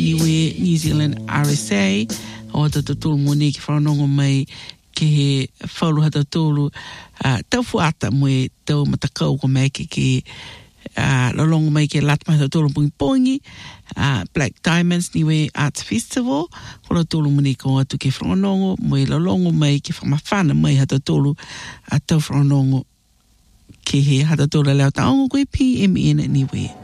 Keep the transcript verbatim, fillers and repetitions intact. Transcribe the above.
niwe New Zealand R S A o ta tolu moni ki whanongo mai ke he whauru hata tolu uh, tau fuata moe tau matakau ko mai ke ke uh, lolongo mai ke latma hata tolu pungi pongi uh, Black Diamonds niwe Arts Festival kola tolu moni ko atu ke whanongo moe lolongo mai ke whamawhana mai hata tolu a tau whanongo ke he hata tolu leo taongo koe P M N niwe